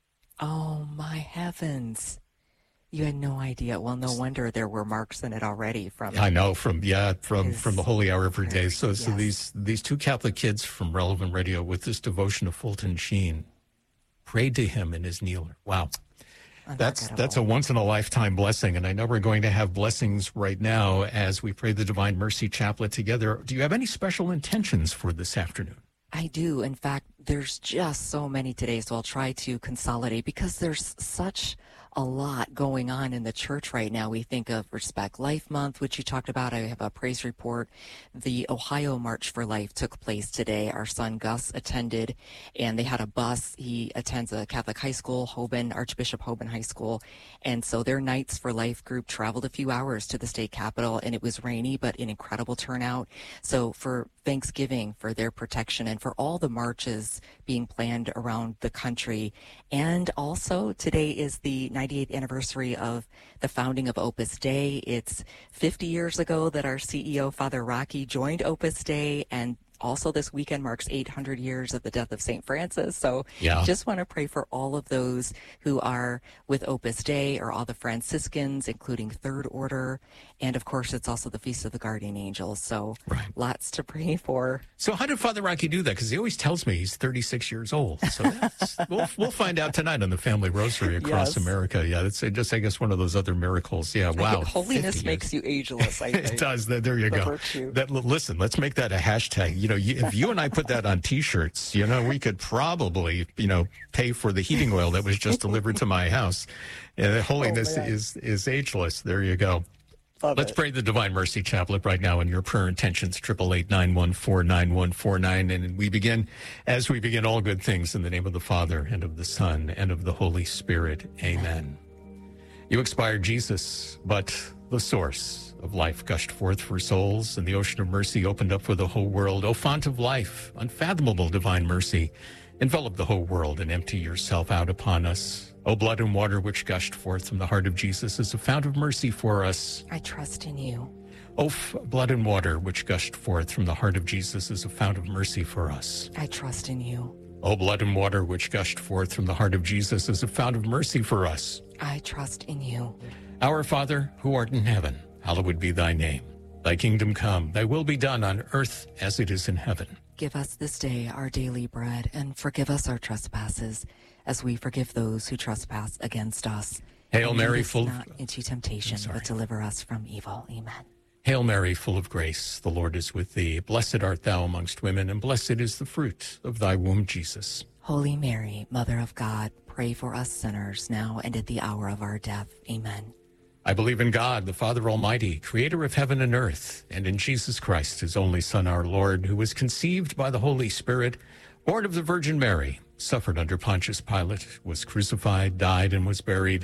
Oh, my heavens. You had no idea. Well, no wonder there were marks in it already from... I know, from, yeah, from, from the Holy Hour every day. So, yes. so these, these two Catholic kids from Relevant Radio with this devotion to Fulton Sheen prayed to him in his kneeler. Wow. That's that's a once-in-a-lifetime blessing, and I know we're going to have blessings right now as we pray the Divine Mercy Chaplet together. Do you have any special intentions for this afternoon? I do. In fact, there's just so many today, so I'll try to consolidate because there's such a lot going on in the church right now. We think of Respect Life Month, which you talked about. I have a praise report. The Ohio March for Life took place today. Our son Gus attended, and they had a bus. He attends a Catholic high school, Hoban, Archbishop Hoban High School. And so their Knights for Life group traveled a few hours to the state capitol, and it was rainy, but an incredible turnout. So for Thanksgiving, for their protection, and for all the marches being planned around the country. And also today is the ninety-eighth anniversary of the founding of Opus Dei. It's fifty years ago that our C E O, Father Rocky, joined Opus Dei, and also this weekend marks eight hundred years of the death of Saint Francis. So yeah. just want to pray for all of those who are with Opus Dei or all the Franciscans, including Third Order. And of course, it's also the Feast of the Guardian Angels. So right. lots to pray for. So how did Father Rocky do that? Because he always tells me he's thirty-six years old. So that's, we'll, we'll find out tonight on the Family Rosary across yes. America. Yeah, that's just, I guess, one of those other miracles. Yeah, wow. Holiness makes you ageless, I think. It does. There you the go. Virtue. That, listen, let's make that a hashtag. You know, if you and I put that on T-shirts, you know, we could probably, you know, pay for the heating oil that was just delivered to my house. And holiness oh, is, is ageless. There you go. Love Let's it. pray the Divine Mercy Chaplet right now in your prayer intentions, eight eight eight, nine one four, nine one four nine. And we begin, as we begin all good things, in the name of the Father, and of the Son, and of the Holy Spirit. Amen. You expired, Jesus, but the source of life gushed forth for souls, and the ocean of mercy opened up for the whole world. O font of life, unfathomable divine mercy, envelop the whole world and empty yourself out upon us. O blood and water which gushed forth from the heart of Jesus is a fount of mercy for us. I trust in you. O f- blood and water which gushed forth from the heart of Jesus is a fount of mercy for us. I trust in you. O blood and water which gushed forth from the heart of Jesus is a fount of mercy for us. I trust in you. Our Father, who art in heaven, hallowed be thy name. Thy kingdom come, thy will be done on earth as it is in heaven. Give us this day our daily bread, and forgive us our trespasses, as we forgive those who trespass against us. Hail and Mary, lead us full not into temptation, but deliver us from evil. Amen. Hail Mary, full of grace, the Lord is with thee. Blessed art thou amongst women, and blessed is the fruit of thy womb, Jesus. Holy Mary, Mother of God, pray for us sinners, now and at the hour of our death. Amen. I believe in God, the Father Almighty, creator of heaven and earth, and in Jesus Christ, his only Son, our Lord, who was conceived by the Holy Spirit, born of the Virgin Mary, suffered under Pontius Pilate, was crucified, died, and was buried.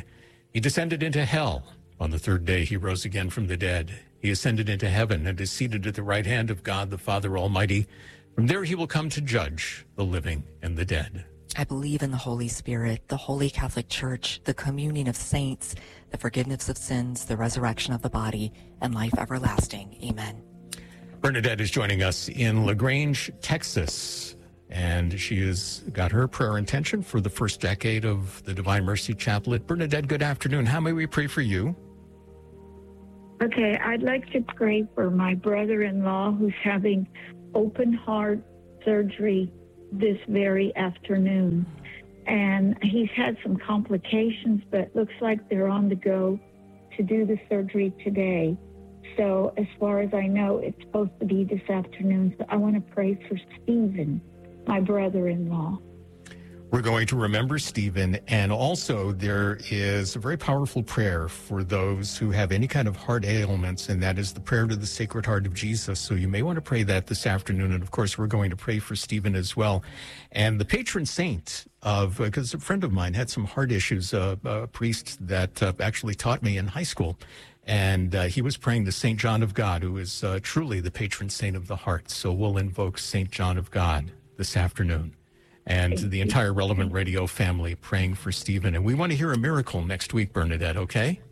He descended into hell. On the third day, he rose again from the dead. He ascended into heaven and is seated at the right hand of God, the Father Almighty. From there he will come to judge the living and the dead. I believe in the Holy Spirit, the Holy Catholic Church, the communion of saints, the forgiveness of sins, the resurrection of the body, and life everlasting. Amen. Bernadette is joining us in LaGrange, Texas, and she has got her prayer intention for the first decade of the Divine Mercy Chaplet. Bernadette, good afternoon. How may we pray for you? Okay, I'd like to pray for my brother-in-law who's having open heart surgery this very afternoon. And he's had some complications, but looks like they're on the go to do the surgery today. So as far as I know, it's supposed to be this afternoon. So I want to pray for Stephen, my brother-in-law. We're going to remember Stephen, and also there is a very powerful prayer for those who have any kind of heart ailments, and that is the prayer to the Sacred Heart of Jesus. So you may want to pray that this afternoon, and of course we're going to pray for Stephen as well. And the patron saint of, because a friend of mine had some heart issues, uh, a priest that uh, actually taught me in high school, and uh, he was praying to Saint John of God, who is uh, truly the patron saint of the heart. So we'll invoke Saint John of God this afternoon. And the entire Relevant Radio family praying for Stephen. And we want to hear a miracle next week, Bernadette, okay?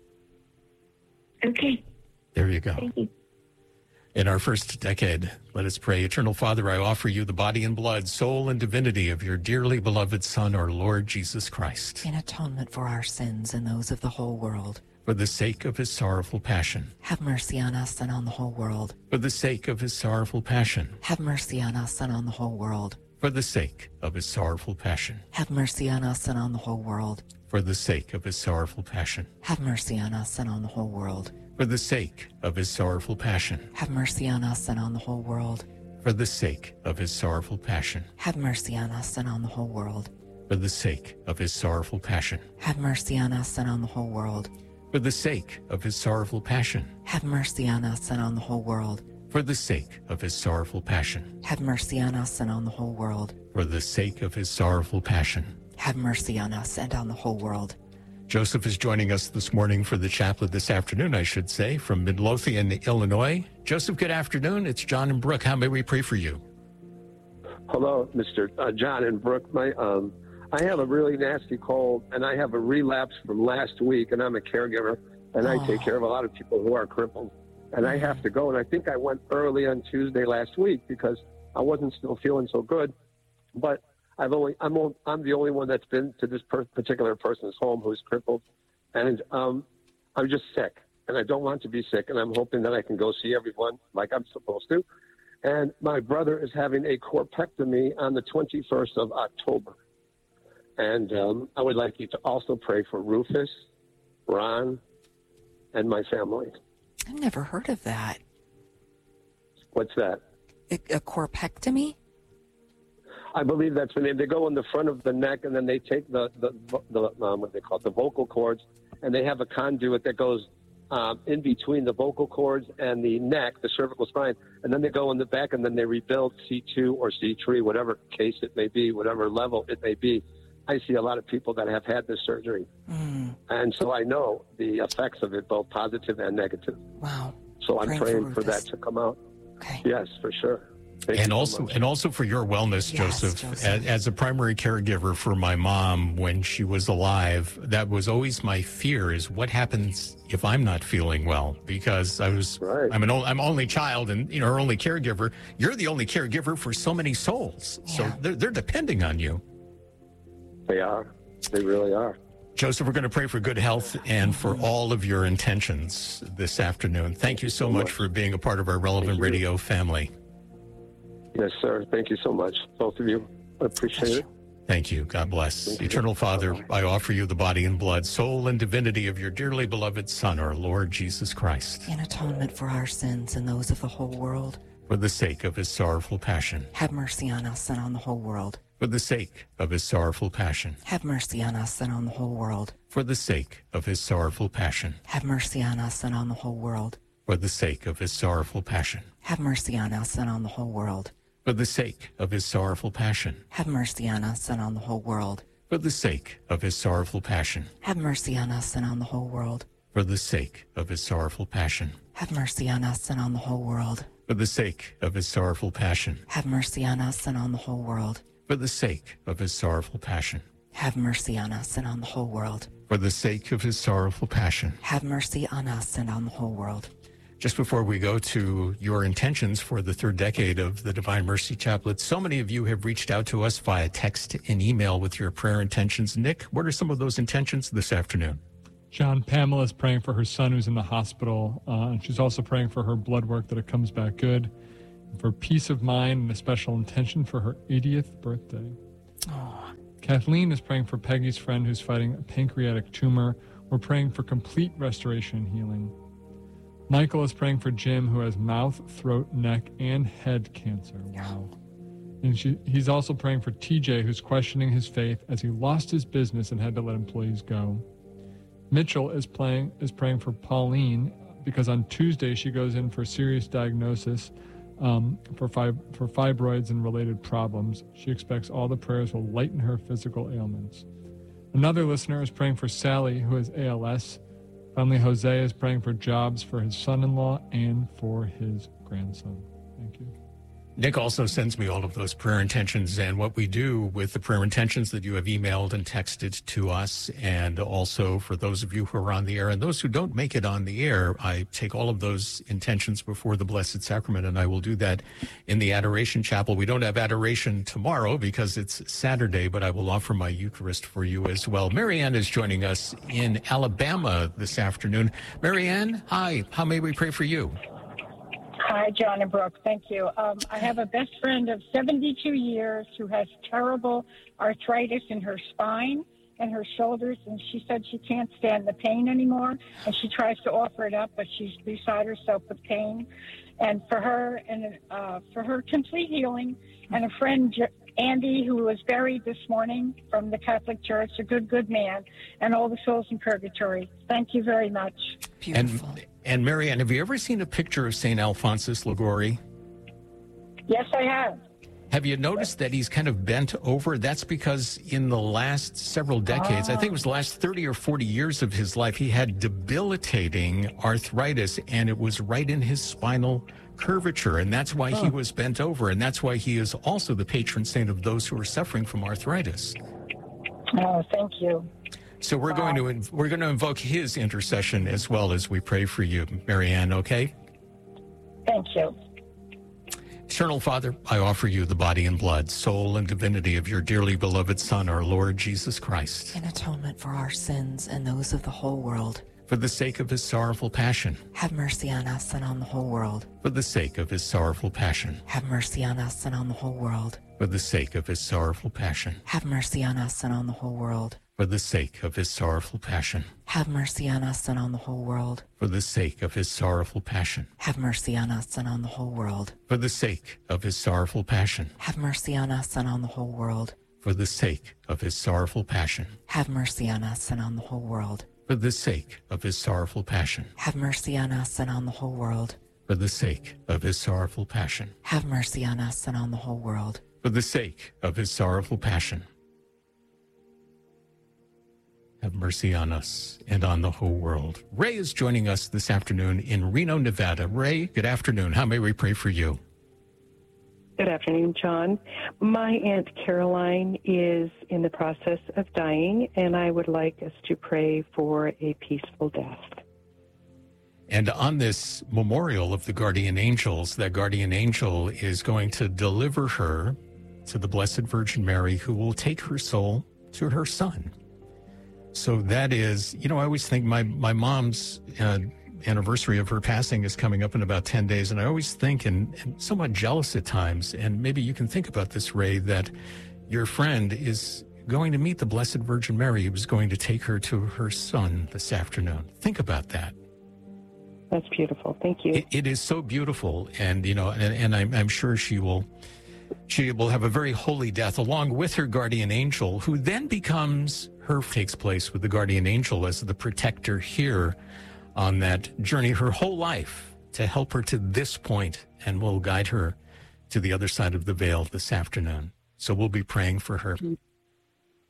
Okay. There you go. Thank you. In our first decade, let us pray. Eternal Father, I offer you the body and blood, soul and divinity of your dearly beloved Son, our Lord Jesus Christ. In atonement for our sins and those of the whole world. For the sake of his sorrowful passion. Have mercy on us and on the whole world. For the sake of his sorrowful passion. Have mercy on us and on the whole world. For the sake of his sorrowful passion. Have mercy on us and on the whole world. For the sake of his sorrowful passion. Have mercy on us and on the whole world. For the sake of his sorrowful passion. Have mercy on us and on the whole world. For the sake of his sorrowful passion. Have mercy on us and on the whole world. For the sake of his sorrowful passion. Have mercy on us and on the whole world. For the sake of his sorrowful passion. Have mercy on us and on the whole world. For the sake of his sorrowful passion. Have mercy on us and on the whole world. For the sake of his sorrowful passion. Have mercy on us and on the whole world. Joseph is joining us this morning for the chaplet this afternoon, I should say, from Midlothian, Illinois. Joseph, good afternoon. It's John and Brooke. How may we pray for you? Hello, Mister Uh, John and Brooke. My, um, I have a really nasty cold, and I have a relapse from last week, and I'm a caregiver, and oh. I take care of a lot of people who are crippled. And I have to go, and I think I went early on Tuesday last week because I wasn't still feeling so good. But I've only I'm only, I'm the only one that's been to this per- particular person's home who's crippled, and um, I'm just sick, and I don't want to be sick, and I'm hoping that I can go see everyone like I'm supposed to. And my brother is having a corpectomy on the twenty-first of October, and um, I would like you to also pray for Rufus, Ron, and my family. I've never heard of that. What's that? A, a corpectomy? I believe that's the name. They go in the front of the neck, and then they take the, the, the um, what they call it, the vocal cords, and they have a conduit that goes um, in between the vocal cords and the neck, the cervical spine, and then they go in the back, and then they rebuild C two or C three, whatever case it may be, whatever level it may be. I see a lot of people that have had this surgery. Mm. And so I know the effects of it, both positive and negative. Wow. So I'm praying, praying for, for that to come out. Okay. Yes, for sure. Thank and you also, so much. and also for your wellness, Yes, Joseph. Joseph. As, as a primary caregiver for my mom when she was alive, that was always my fear: is what happens if I'm not feeling well? Because I was, right. I'm an, I'm only child, and you know, her only caregiver. You're the only caregiver for so many souls, Yeah. so they're, they're depending on you. They are. They really are. Joseph, we're going to pray for good health and for all of your intentions this afternoon. Thank you so much for being a part of our Relevant Radio family. Yes, sir. Thank you so much, both of you. I appreciate it. Thank you. God bless. Thank you. Eternal Father, I offer you the body and blood, soul and divinity of your dearly beloved Son, our Lord Jesus Christ, In atonement for our sins and those of the whole world. for the sake of his sorrowful passion. Have mercy on us and on the whole world. For the sake of his sorrowful passion. Have mercy on us and on the whole world. For the sake of his sorrowful passion. Have mercy on us and on the whole world. For the sake of his sorrowful passion. Have mercy on us and on the whole world. For the sake of his sorrowful passion. Have mercy on us and on the whole world. For the sake of his sorrowful passion. Have mercy on us and on the whole world. For the sake of his sorrowful passion. Have mercy on us and on the whole world. For the sake of his sorrowful passion. Have mercy on us and on the whole world. For the sake of his sorrowful passion. Have mercy on us and on the whole world. For the sake of his sorrowful passion. Have mercy on us and on the whole world. Just before we go to your intentions for the third decade of the Divine Mercy Chaplet, so many of you have reached out to us via text and email with your prayer intentions. Nick, what are some of those intentions this afternoon? John, Pamela is praying for her son who's in the hospital, uh, and she's also praying for her blood work that it comes back good, and for peace of mind and a special intention for her eightieth birthday. Oh. Kathleen is praying for Peggy's friend who's fighting a pancreatic tumor. We're praying for complete restoration and healing. Michael is praying for Jim, who has mouth, throat, neck, and head cancer. Wow. And she, he's also praying for T J, who's questioning his faith as he lost his business and had to let employees go. Mitchell is, playing, is praying for Pauline because on Tuesday she goes in for serious diagnosis um, for, fib- for fibroids and related problems. She expects all the prayers will lighten her physical ailments. Another listener is praying for Sally, who has A L S. Finally, Jose is praying for jobs for his son-in-law and for his grandson. Thank you. Nick also sends me all of those prayer intentions and what we do with the prayer intentions that you have emailed and texted to us. And also for those of you who are on the air and those who don't make it on the air, I take all of those intentions before the Blessed Sacrament, and I will do that in the Adoration Chapel. We don't have adoration tomorrow because it's Saturday, but I will offer my Eucharist for you as well. Marianne is joining us in Alabama this afternoon. Marianne, hi. How may we pray for you? Hi, John and Brooke. Thank you. Um, I have a best friend of seventy-two years who has terrible arthritis in her spine and her shoulders, and she said she can't stand the pain anymore, and she tries to offer it up, but she's beside herself with pain. And for her, and uh, for her complete healing, and a friend, Andy, who was buried this morning from the Catholic Church, a good, good man, and all the souls in purgatory. Thank you very much. Beautiful. And, and Marianne, have you ever seen a picture of Saint Alphonsus Liguori? Yes, I have. Have you noticed that he's kind of bent over? That's because in the last several decades, oh. I think it was the last thirty or forty years of his life, he had debilitating arthritis, and it was right in his spinal curvature, and that's why oh. he was bent over, and that's why he is also the patron saint of those who are suffering from arthritis. Oh, thank you. So we're wow. going to we're going to invoke his intercession as well as we pray for you, Marianne, okay? Thank you. Eternal Father, I offer you the body and blood, soul and divinity of your dearly beloved Son, our Lord Jesus Christ. In atonement for our sins and those of the whole world. For the sake of his sorrowful passion. Have mercy on us and on the whole world. For the sake of his sorrowful passion. Have mercy on us and on the whole world. For the sake of his sorrowful passion. Have mercy on us and on the whole world. For the sake of his sorrowful passion. Have mercy on us and on the whole world. For the sake of his sorrowful passion. Have mercy on us and on the whole world. For the sake of his sorrowful passion. Have mercy on us and on the whole world. For the sake of his sorrowful passion. Have mercy on us and on the whole world. For the sake of his sorrowful passion. Have mercy on us and on the whole world. For the sake of his sorrowful passion. Have mercy on us and on the whole world. For the sake of his sorrowful passion. Have mercy on us and on the whole world. Ray is joining us this afternoon in Reno, Nevada. Ray, good afternoon. How may we pray for you? Good afternoon, John. My Aunt Caroline is in the process of dying, and I would like us to pray for a peaceful death. And on this memorial of the guardian angels, that guardian angel is going to deliver her to the Blessed Virgin Mary, who will take her soul to her son. So that is, you know, I always think my, my mom's uh, anniversary of her passing is coming up in about ten days. And I always think, and, and somewhat jealous at times, and maybe you can think about this, Ray, that your friend is going to meet the Blessed Virgin Mary, who was going to take her to her son this afternoon. Think about that. That's beautiful. Thank you. It, it is so beautiful. And, you know, and, and I'm, I'm sure she will, she will have a very holy death along with her guardian angel, who then becomes, her takes place with the guardian angel as the protector here on that journey her whole life to help her to this point, and will guide her to the other side of the veil this afternoon. So we'll be praying for her.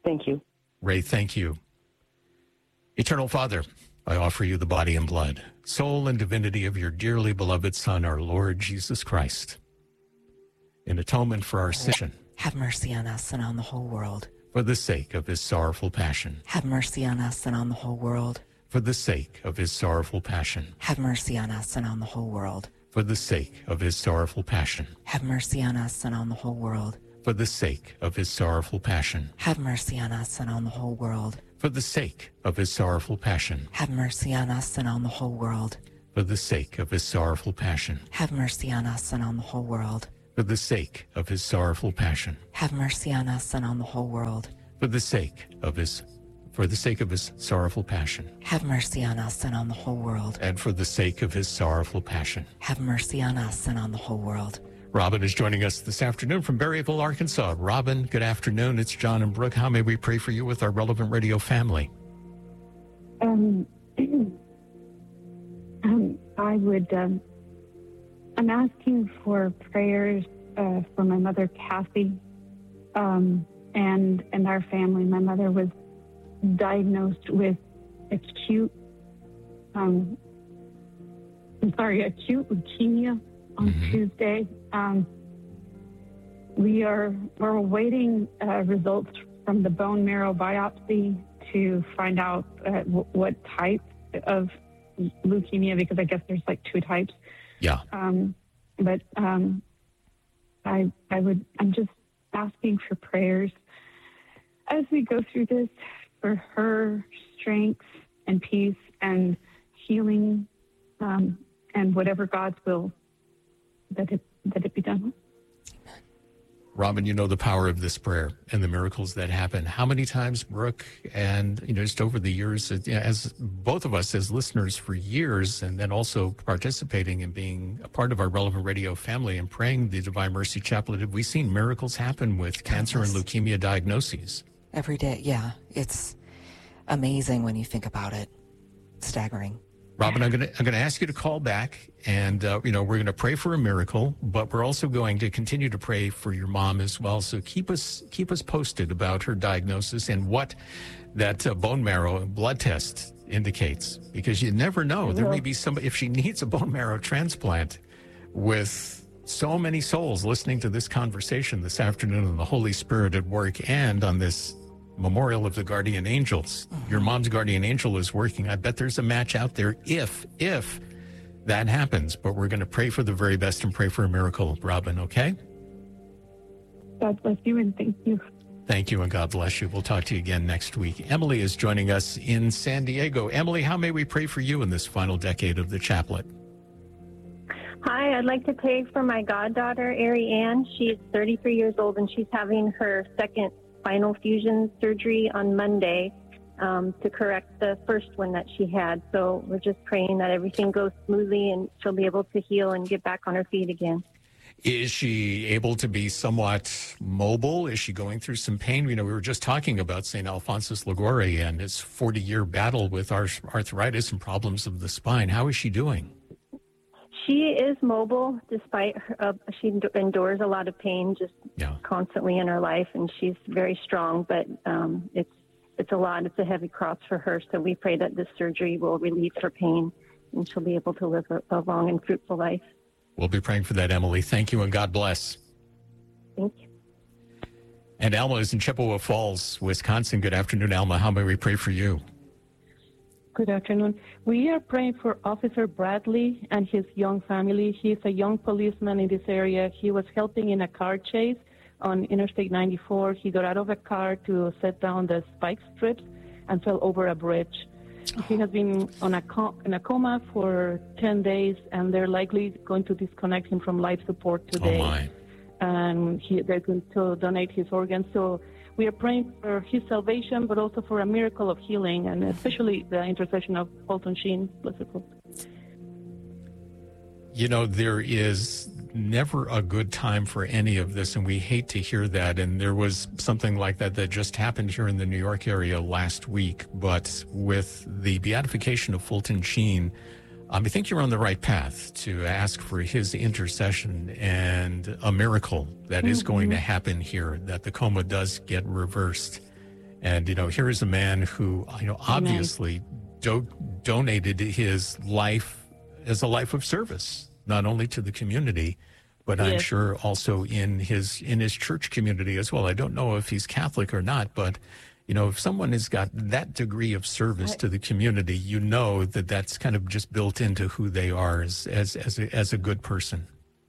Thank you. Ray, thank you. Eternal Father, I offer you the body and blood, soul and divinity of your dearly beloved Son, our Lord Jesus Christ, in atonement for our sin. Have mercy on us and on the whole world. For the sake of his sorrowful passion. Have mercy on us and on the whole world. For the sake of his sorrowful passion. Have mercy on us and on the whole world. For the sake of his sorrowful passion. Have mercy on us and on the whole world. For the sake of his sorrowful passion. Have mercy on us and on the whole world. For the sake of his sorrowful passion. Have mercy on us and on the whole world. For the sake of his sorrowful passion. Have mercy on us and on the whole world. For the sake of his sorrowful passion. Have mercy on us and on the whole world. For the sake of his for the sake of his sorrowful passion. Have mercy on us and on the whole world. And for the sake of his sorrowful passion. Have mercy on us and on the whole world. Robin is joining us this afternoon from Berryville, Arkansas. Robin, good afternoon. It's John and Brooke. How may we pray for you with our Relevant Radio family? Um, um I would. Um, I'm asking for prayers uh, for my mother, Kathy, um, and and our family. My mother was diagnosed with acute, um, I'm sorry, acute leukemia on mm-hmm. Tuesday. Um, we are we're awaiting uh, results from the bone marrow biopsy to find out uh, w- what type of leukemia, because I guess there's like two types. Yeah. Um, but um, I I would I'm just asking for prayers as we go through this, for her strength and peace and healing, um, and whatever God's will that it that it be done. Robin, you know the power of this prayer and the miracles that happen. How many times, Brooke, and you know, just over the years, as both of us as listeners for years, and then also participating and being a part of our Relevant Radio family and praying the Divine Mercy Chaplet, have we seen miracles happen with cancer and leukemia diagnoses? Every day, yeah. It's amazing when you think about it. Staggering. Robin, I'm going to I'm going to ask you to call back, and uh, you know we're going to pray for a miracle, but we're also going to continue to pray for your mom as well. So keep us keep us posted about her diagnosis and what that uh, bone marrow blood test indicates, because you never know. There may be somebody, if she needs a bone marrow transplant, with so many souls listening to this conversation this afternoon, and the Holy Spirit at work, and on this Memorial of the Guardian Angels. Mm-hmm. Your mom's guardian angel is working. I bet there's a match out there if, if that happens. But we're going to pray for the very best and pray for a miracle, Robin, okay? God bless you and thank you. Thank you and God bless you. We'll talk to you again next week. Emily is joining us in San Diego. Emily, how may we pray for you in this final decade of the chaplet? Hi, I'd like to pray for my goddaughter, Ari Ann. She's thirty-three years old and she's having her second spinal fusion surgery on Monday um, to correct the first one that she had. So we're just praying that everything goes smoothly and she'll be able to heal and get back on her feet again. Is she able to be somewhat mobile? Is she going through some pain? You know, we were just talking about Saint Alphonsus Liguori and his forty-year battle with arthritis and problems of the spine. How is she doing? She is mobile, despite her, uh, she endures a lot of pain just yeah. constantly in her life, and she's very strong. But um, it's it's a lot. It's a heavy cross for her. So we pray that this surgery will relieve her pain, and she'll be able to live a, a long and fruitful life. We'll be praying for that, Emily. Thank you, and God bless. Thank you. And Alma is in Chippewa Falls, Wisconsin. Good afternoon, Alma. How may we pray for you? Good afternoon. We are praying for Officer Bradley and his young family. He's a young policeman in this area. He was helping in a car chase on Interstate ninety-four. He got out of a car to set down the spike strips and fell over a bridge. He has been on a com- in a coma for ten days, and they're likely going to disconnect him from life support today. Oh my. And he, they're going to donate his organs. So we are praying for his salvation, but also for a miracle of healing, and especially the intercession of Fulton Sheen. Blessed Hope. You know, there is never a good time for any of this, and we hate to hear that. And there was something like that that just happened here in the New York area last week. But with the beatification of Fulton Sheen, um, I think you're on the right path to ask for his intercession and a miracle that mm-hmm. is going to happen here, that the coma does get reversed And, you know, here is a man who, you know, obviously do- donated his life as a life of service, not only to the community, but I'm Yes. sure also in his in his church community as well. I don't know if he's Catholic or not, but, you know, if someone has got that degree of service I- to the community, you know that that's kind of just built into who they are as as as a, as a good person.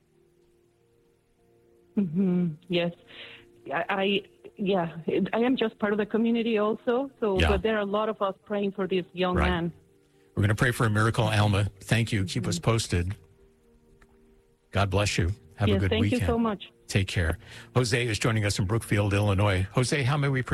hmm Yes, I, I yeah, I am just part of the community also. So, Yeah. but there are a lot of us praying for this young Right. man. We're going to pray for a miracle, Alma. Thank you. Keep us posted. God bless you. Have yes, a good thank weekend. you so much. Take care. Jose is joining us in Brookfield, Illinois. Jose, how may we pray?